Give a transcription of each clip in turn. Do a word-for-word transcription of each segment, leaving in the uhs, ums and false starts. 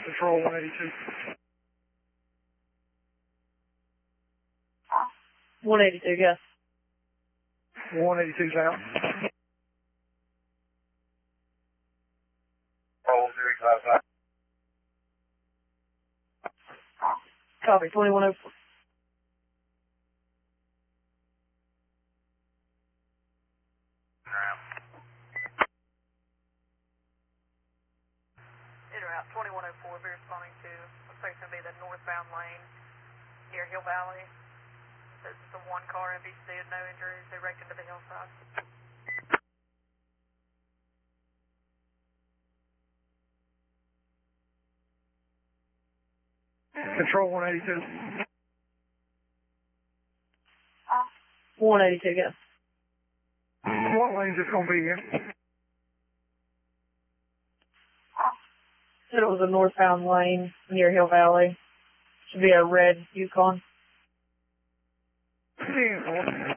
Control one eighty-two. one eighty-two, yes. one eighty-two's out. Control three five five. Copy, twenty-one oh four. Route twenty-one oh four, be responding to, looks like it's going to be the northbound lane near Hill Valley. This is the one car M V C with no injuries, directed to the hillside. Control one eighty-two. one eighty-two, yes. What lane's this going to be in? Said it was a northbound lane near Hill Valley. Should be a red Yukon. ten.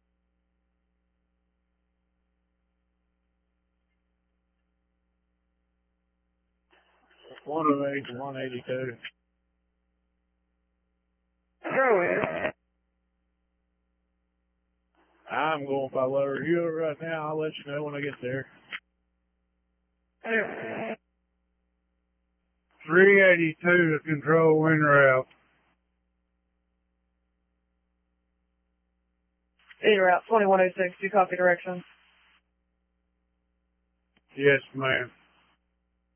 one oh eight to one eighty-two. Go ahead. I'm going by Lower Hill right now. I'll let you know when I get there. Yeah. three eighty-two to control wind route. Either route, twenty-one oh six, do you copy directions? Yes, ma'am.